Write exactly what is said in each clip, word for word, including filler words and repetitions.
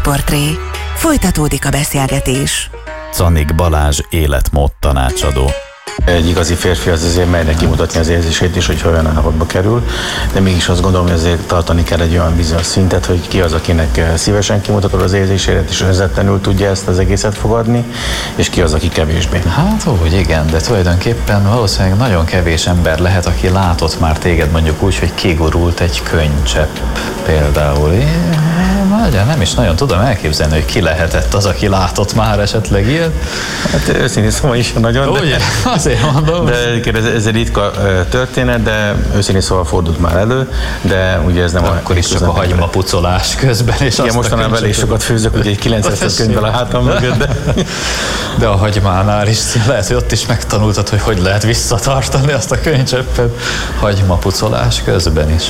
Sztárportré. Folytatódik a beszélgetés. Czanik Balázs életmód tanácsadó. Egy igazi férfi az azért megy neki mutatni az érzését is, hogy olyan állapotba kerül, de mégis azt gondolom, hogy azért tartani kell egy olyan bizonyos szintet, hogy ki az, akinek szívesen kimutatod az érzését, és önzetlenül tudja ezt az egészet fogadni, és ki az, aki kevésbé. Hát úgy igen, de tulajdonképpen valószínűleg nagyon kevés ember lehet, aki látott már téged mondjuk úgy, hogy kigurult egy könycsepp például. Én nem is nagyon tudom elképzelni, hogy ki lehetett az, aki látott már esetleg ilyet. Hát őszintén szóval is nagyon. Ugye? Azért mondom. De ez, ez egy ritka történet, de őszintén szóval fordult már elő, de ugye ez nem akkor is csak a hagymapucolás közben. És igen, mostanában elég sokat főzök, ugye egy kilencszáz könyvvel a hátam mögött, de... de a hagymánál is lehet, hogy ott is megtanultad, hogy hogy lehet visszatartani azt a könycseppet hagymapucolás közben is.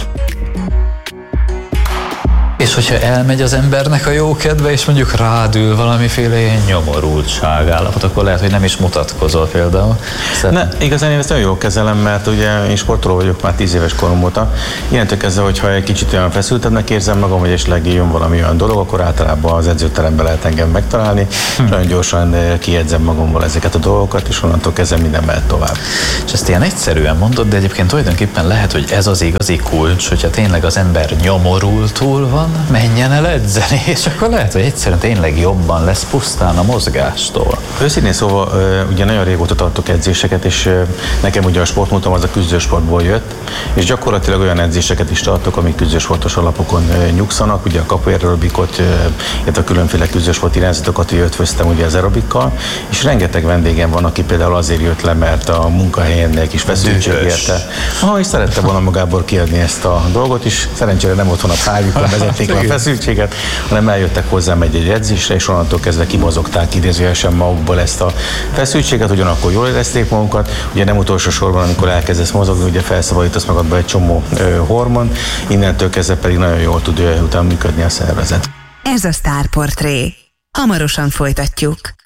És hogyha elmegy az embernek a jó kedve, és mondjuk rádül valamiféle ilyen nyomorultság állapot, akkor lehet, hogy nem is mutatkozol például. Ne, igazán én ezt nagyon jól kezelem, mert ugye én sportoló vagyok már tíz éves korom óta. Ilyentől kezdve, hogyha egy kicsit olyan feszültebbnek érzem magam, vagy esetleg jön valami olyan dolog, akkor általában az edzőteremben lehet engem megtalálni, hm. és nagyon gyorsan kijegyzem magamból ezeket a dolgokat, és onnantól kezdve minden mehet tovább. És ezt ilyen egyszerűen mondod, de egyébként tulajdonképpen lehet, hogy ez az igazi kulcs, hogyha tényleg az ember nyomorultul van, menjen el edzeni, és akkor lehet, hogy egyszerűen tényleg jobban lesz pusztán a mozgástól. Őszintén szóval ugye nagyon régóta tartok edzéseket, és nekem ugye a sportmúltam az a küzdősportból jött, és gyakorlatilag olyan edzéseket is tartok, amik küzdősportos alapokon nyugszanak, ugye a capoeira aerobikot, illetve a különféle küzdősport irányzatokat ötvöztem ugye az aerobikkal, és rengeteg vendégem van, aki például azért jött le, mert a munkahelyen egy kis feszültség érte. Aha, és szerette volna magából kiadni ezt a dolgot, és szerencsére nem otthon a pálykon vezették a feszültséget, hanem eljöttek hozzám egy-egy edzésre, és onnantól kezdve kimozogták idézőjelesen magukból ezt a feszültséget, ugyanakkor jól érezték magukat. Ugye nem utolsó sorban, amikor elkezdesz mozogni, ugye felszabadítasz magadba egy csomó ö, hormon, innentől kezdve pedig nagyon jól tud ö, utána működni a szervezet. Ez a Sztárportré. Hamarosan folytatjuk.